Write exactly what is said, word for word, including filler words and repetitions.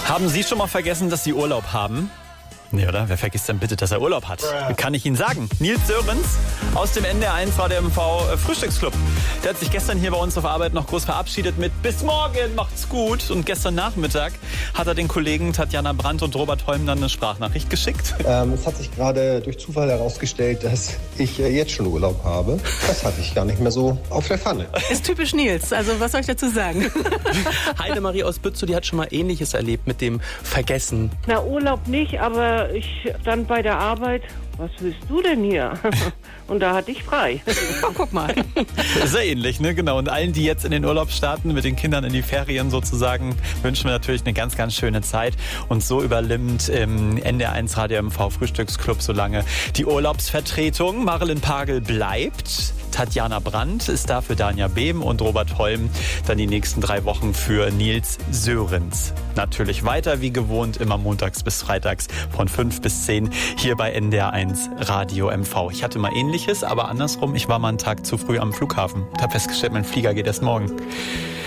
Haben Sie schon mal vergessen, dass Sie Urlaub haben? Nee, oder? Wer vergisst denn bitte, dass er Urlaub hat? Kann ich Ihnen sagen. Nils Sörensen aus dem N D R eins Radio M V Frühstücksclub. Der hat sich gestern hier bei uns auf Arbeit noch groß verabschiedet mit bis morgen, macht's gut. Und gestern Nachmittag hat er den Kollegen Tatjana Brandt und Robert Holm dann eine Sprachnachricht geschickt. Ähm, es hat sich gerade durch Zufall herausgestellt, dass ich äh, jetzt schon Urlaub habe. Das hatte ich gar nicht mehr so auf der Pfanne. Ist typisch Nils, also was soll ich dazu sagen? Heidemarie aus Bützow, die hat schon mal Ähnliches erlebt mit dem Vergessen. Na, Urlaub nicht, aber ich stand bei der Arbeit. Was willst du denn hier? Und da hatte ich frei. Oh, guck mal. Sehr ähnlich, ne? Genau. Und allen, die jetzt in den Urlaub starten, mit den Kindern in die Ferien sozusagen, wünschen wir natürlich eine ganz, ganz schöne Zeit. Und so übernimmt im N D R eins Radio M V Frühstücksclub so lange die Urlaubsvertretung. Marilyn Pagel bleibt. Tatjana Brandt ist da für Danja Behm und Robert Holm dann die nächsten drei Wochen für Nils Sörensen. Natürlich weiter wie gewohnt, immer montags bis freitags von fünf bis zehn hier bei N D R eins Radio M V. Ich hatte mal Ähnliches, aber andersrum, ich war mal einen Tag zu früh am Flughafen. Ich habe festgestellt, mein Flieger geht erst morgen.